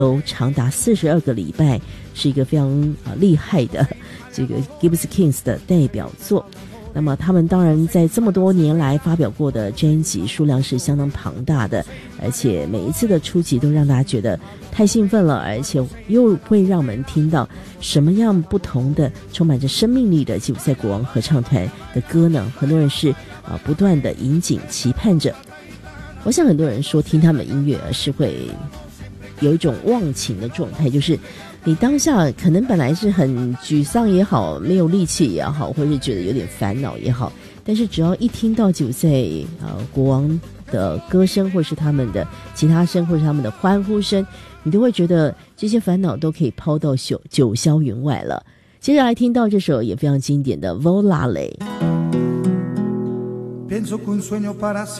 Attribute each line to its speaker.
Speaker 1: 都长达42个礼拜，是一个非常厉害的这个 Gypsy Kings 的代表作。那么他们当然在这么多年来发表过的专辑数量是相当庞大的，而且每一次的出集都让大家觉得太兴奋了，而且又会让我们听到什么样不同的充满着生命力的吉普赛国王合唱团的歌呢？很多人是不断的引颈期盼着。我想很多人说听他们的音乐是会有一种忘情的状态，就是你当下可能本来是很沮丧也好，没有力气也好，或者是觉得有点烦恼也好，但是只要一听到吉普赛国王的歌声，或是他们的吉他声，或是他们的欢呼声，你都会觉得这些烦恼都可以抛到九霄云外了。接下来听到这首也非常经典的 Volare。